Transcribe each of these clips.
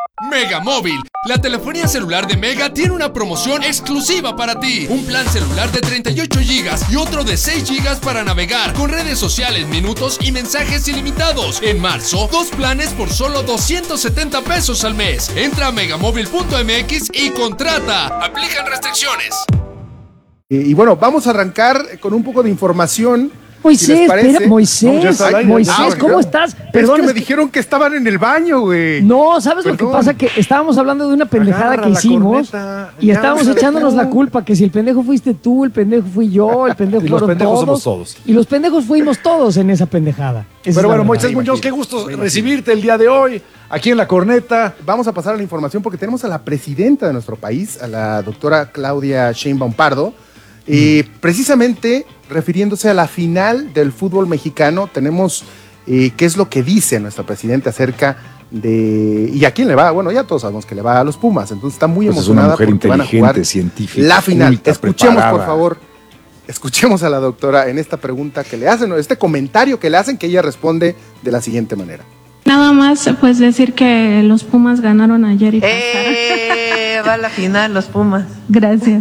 Mega Móvil, la telefonía celular de Mega tiene una promoción exclusiva para ti. Un plan celular de 38 GB y otro de 6 GB para navegar con redes sociales, minutos y mensajes ilimitados. En marzo, 2 planes por solo 270 pesos al mes. Entra a megamóvil.mx y contrata. Aplican restricciones. Y bueno, vamos a arrancar con un poco de información. Moisés, si les parece. espera, Moisés, ¿cómo estás? Perdón, es que me dijeron que estaban en el baño, güey. No, ¿sabes lo que pasa? Que estábamos hablando de una pendejada que hicimos y estábamos echándonos la culpa, que si el pendejo fuiste tú, el pendejo fui yo, el pendejo y los fueron pendejos todos. somos todos. Y los pendejos fuimos todos en esa pendejada. Pero bueno, Moisés Muñoz, qué gusto recibirte el día de hoy aquí en La Corneta. Vamos a pasar a la información porque tenemos a la presidenta de nuestro país, a la doctora Claudia Sheinbaum Pardo, precisamente refiriéndose a la final del fútbol mexicano. Tenemos qué es lo que dice nuestra presidenta acerca de... ¿Y a quién le va? Bueno, ya todos sabemos que le va a los Pumas, entonces está muy emocionada porque van a jugar científica, la final. culta, Escuchemos, preparada. por favor, escuchemos a la doctora en esta pregunta que le hacen, este comentario que le hacen, que ella responde de la siguiente manera. Nada más, pues decir que los Pumas ganaron ayer y pasaron. Va a la final los Pumas. Gracias.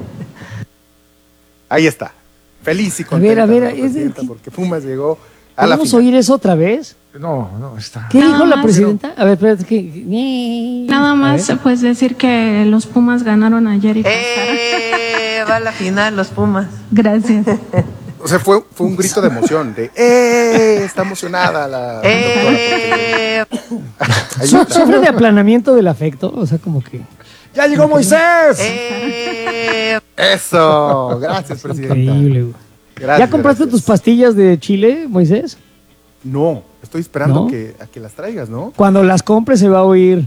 Ahí está. Feliz y contenta. A ver, porque Pumas llegó a la ¿podemos final. oír eso otra vez? No, está. ¿Qué Nada dijo la más, presidenta? A ver, espérate que... Nada más, pues decir que los Pumas ganaron ayer y pasaron. Va a la final los Pumas. Gracias. O sea, fue un grito de emoción, de está emocionada la doctora. ¿Sufre de aplanamiento del afecto? O sea, como que... ¡Ya llegó Moisés! Eso, gracias, presidenta. Increíble, güey. Gracias, ¿Ya compraste tus pastillas de chile, Moisés? No, estoy esperando ¿No? a que las traigas, ¿no? Cuando las compres se va a oír.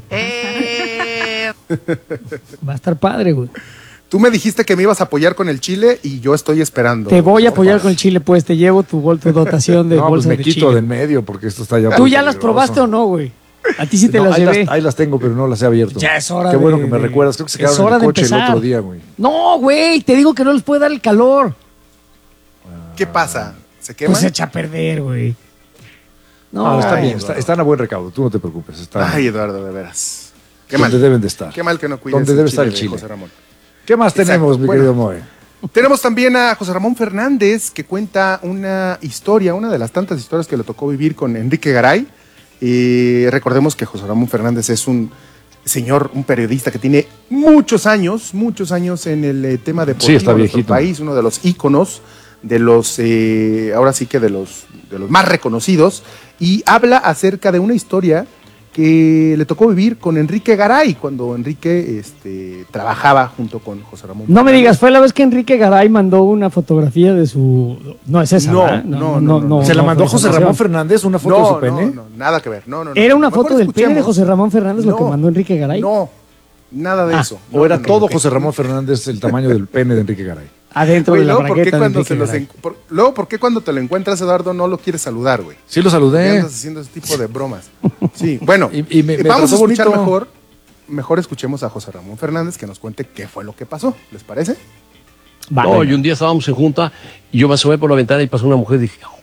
Va a estar padre, güey. Tú me dijiste que me ibas a apoyar con el chile y yo estoy esperando. Te voy a apoyar con el chile, pues. Te llevo tu dotación de No, pues bolsas me de quito chile. de en medio porque esto está ya... ¿Tú muy ya las peligroso. probaste o no, güey? A ti sí te No, las llevé. ahí las tengo, pero no las he abierto. Ya es hora Qué bueno de- que me recuerdas. Creo que se es quedaron hora en de el coche el empezar. otro día, güey. No, güey, te digo que no les puede dar el calor. ¿Qué pasa? ¿Se queman? Pues se echa a perder, güey. No, está Ay, bien. Eduardo. Están a buen recaudo. Tú no te preocupes. Están Ay, Eduardo, de veras. Qué donde mal. deben de estar. Qué mal que no cuides Donde debe estar el de chile. José Ramón. ¿Qué más Exacto. tenemos, mi Bueno. querido Moe? Tenemos también a José Ramón Fernández, que cuenta una historia, una de las tantas historias que le tocó vivir con Enrique Garay. Recordemos que José Ramón Fernández es un señor, un periodista que tiene muchos años en el tema deportivo Sí, está de nuestro viejito. país, uno de los íconos, de los, ahora sí que de los más reconocidos, y habla acerca de una historia que le tocó vivir con Enrique Garay, cuando Enrique trabajaba junto con José Ramón No me Fernández. digas, fue la vez que Enrique Garay mandó una fotografía de su... No es esa, No, ¿verdad? no. ¿Se la mandó fue José esa Ramón ocasión. Fernández una foto de su pene? No, nada que ver. No. Era una Mejor foto del pene de escuchemos. José Ramón Fernández lo que No, mandó Enrique Garay. No, nada de Ah, eso. ¿O era todo ok. José Ramón Fernández el tamaño del pene de Enrique Garay? Adentro Güey, de la luego, ¿por qué bragueta de cuando Enrique Garay. luego, ¿por qué cuando te lo encuentras, Eduardo, no lo quieres saludar, güey? Sí lo ¿Qué saludé. andas haciendo ese tipo de bromas? Sí, bueno, Y me vamos a trató escuchar bonito. mejor escuchemos a José Ramón Fernández que nos cuente qué fue lo que pasó. ¿Les parece? Vale. No, y un día estábamos en junta y yo me asomé por la ventana y pasó una mujer y dije... "Oh".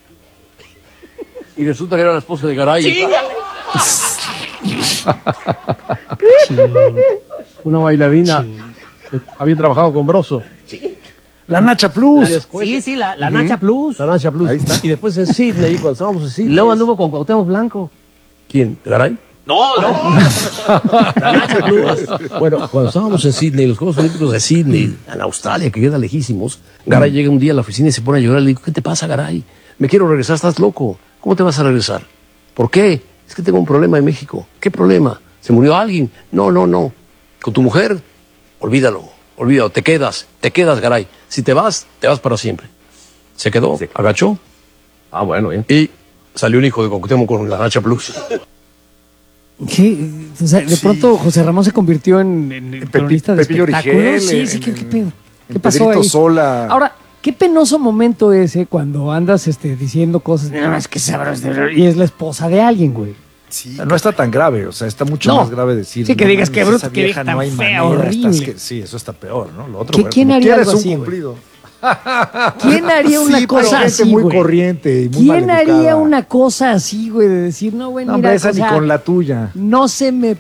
Y resulta que era la esposa de Garay. Una bailarina que había trabajado con Broso. La Nacha Plus. Sí, la Nacha Plus. La Nacha Plus. Ahí está. Y después en Sydney, cuando estábamos en Sydney. Luego anduvo con Cuauhtémoc Blanco. ¿Quién? ¿Garay? No. La Nacha Plus. Bueno, cuando estábamos en Sydney, los Juegos Olímpicos de Sydney, en Australia, que queda lejísimos, Garay llega un día a la oficina y se pone a llorar. Le digo, ¿qué te pasa, Garay? Me quiero regresar, estás loco. ¿Cómo te vas a regresar? ¿Por qué? Es que tengo un problema en México. ¿Qué problema? ¿Se murió alguien? No. ¿Con tu mujer? Olvídalo, te quedas, Garay. Si te vas para siempre. Se quedó, agachó. Ah, bueno, bien. Y salió un hijo de Cuauhtémoc con la Nacha Plus. ¿Qué? O sea, de pronto José Ramón se convirtió en cronista de Pepillo espectáculos. Origel, Sí, ¿qué pedo? ¿Qué en pasó Pedrito ahí? Sola. Ahora, qué penoso momento ese cuando andas diciendo cosas, "No, es que sabrás", y es la esposa de alguien, güey. Sí. No está tan grave, o sea, está mucho No. más grave decir. Sí, que "No digas, mames, qué bruto, esa qué vieja tan no hay fea, manera, horrible". sí, eso está peor, ¿no? Lo otro, ¿Quién como haría quieras, algo un así, güey? cumplido. ¿Quién haría una Sí, pero cosa gente así, muy güey? corriente y muy ¿Quién haría maleducada. una cosa así, güey? De decir, no, güey, No, mira, hombre, esa o sea, ni con la tuya. no se me